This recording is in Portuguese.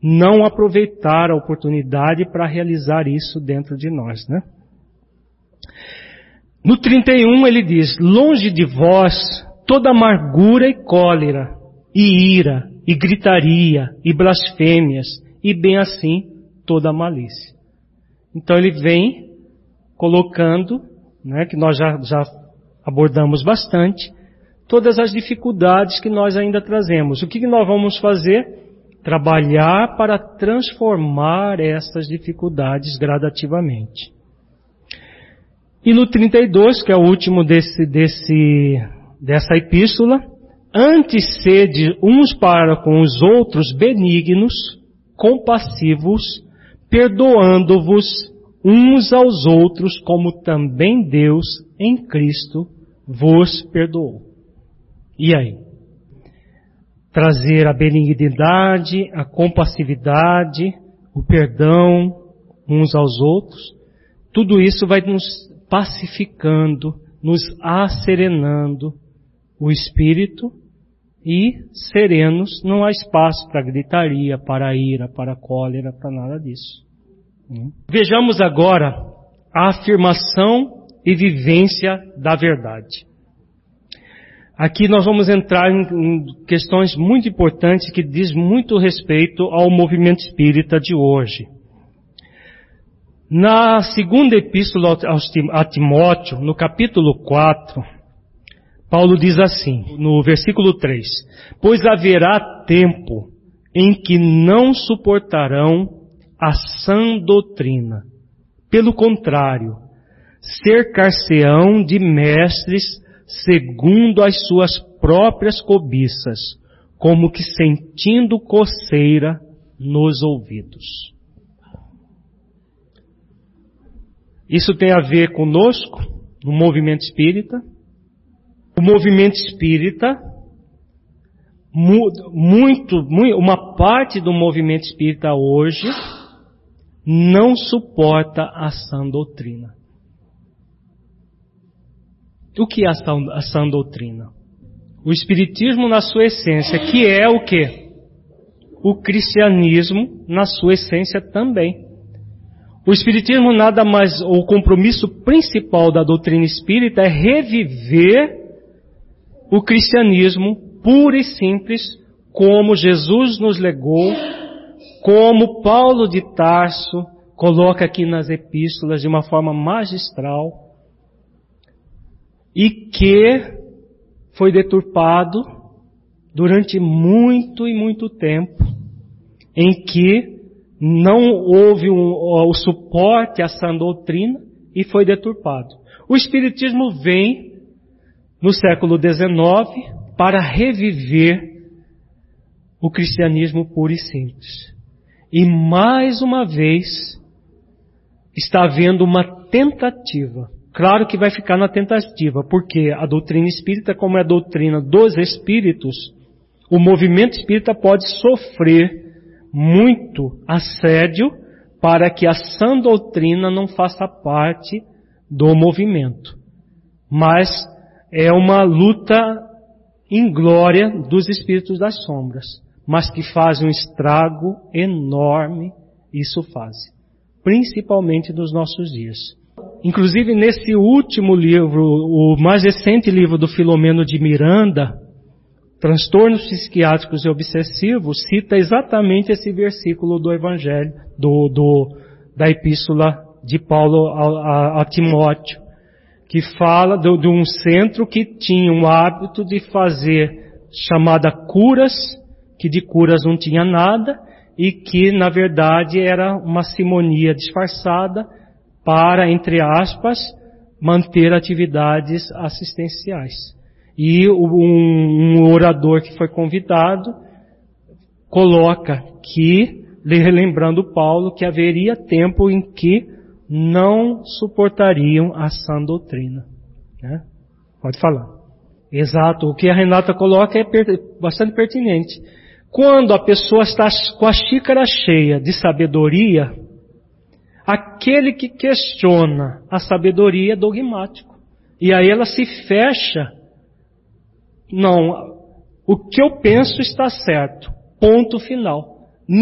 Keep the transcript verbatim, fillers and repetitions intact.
não aproveitar a oportunidade para realizar isso dentro de nós, né? No trinta e um ele diz: longe de vós toda amargura e cólera, e ira, e gritaria, e blasfêmias, e bem assim toda malícia. Então ele vem colocando, né, que nós já, já abordamos bastante, todas as dificuldades que nós ainda trazemos. O que, que nós vamos fazer? Trabalhar para transformar essas dificuldades gradativamente. E no trinta e dois, que é o último desse, desse, dessa epístola: antes sede uns para com os outros benignos, compassivos, perdoando-vos uns aos outros, como também Deus em Cristo vos perdoou. E aí? Trazer a benignidade, a compassividade, o perdão uns aos outros, tudo isso vai nos pacificando, nos asserenando o espírito, e serenos, não há espaço para gritaria, para ira, para cólera, para nada disso. Vejamos agora a afirmação e vivência da verdade. Aqui nós vamos entrar em questões muito importantes que diz muito respeito ao movimento espírita de hoje. Na segunda epístola a Timóteo, no capítulo quatro, Paulo diz assim, no versículo três: pois haverá tempo em que não suportarão a sã doutrina. Pelo contrário, cercar-se-ão de mestres segundo as suas próprias cobiças, como que sentindo coceira nos ouvidos. Isso tem a ver conosco, no movimento espírita. O movimento espírita, muito, muito, uma parte do movimento espírita hoje não suporta a sã doutrina. O que é a sã, a sã doutrina? O espiritismo na sua essência, que é o quê? O cristianismo na sua essência também. O espiritismo nada mais, o compromisso principal da doutrina espírita é reviver o cristianismo puro e simples, como Jesus nos legou, como Paulo de Tarso coloca aqui nas epístolas de uma forma magistral, e que foi deturpado durante muito e muito tempo, em que não houve um, o suporte à sã doutrina e foi deturpado. O Espiritismo vem no século dezenove para reviver o cristianismo puro e simples. E mais uma vez está havendo uma tentativa. Claro que vai ficar na tentativa, porque a doutrina espírita, como é a doutrina dos espíritos, o movimento espírita pode sofrer muito assédio para que a sã doutrina não faça parte do movimento. Mas é uma luta inglória dos espíritos das sombras, mas que faz um estrago enorme, isso faz, principalmente nos nossos dias. Inclusive nesse último livro, o mais recente livro do Filomeno de Miranda, Transtornos Psiquiátricos e Obsessivos, cita exatamente esse versículo do Evangelho, do, do, da Epístola de Paulo a, a, a Timóteo, que fala de, de um centro que tinha o hábito de fazer chamada curas, que de curas não tinha nada, e que na verdade era uma simonia disfarçada para, entre aspas, manter atividades assistenciais. E um, um orador que foi convidado coloca que, relembrando Paulo, que haveria tempo em que não suportariam a sã doutrina. Né? Pode falar. Exato. O que a Renata coloca é per- bastante pertinente. Quando a pessoa está com a xícara cheia de sabedoria, aquele que questiona a sabedoria é dogmático. E aí ela se fecha. Não, o que eu penso está certo. Ponto final.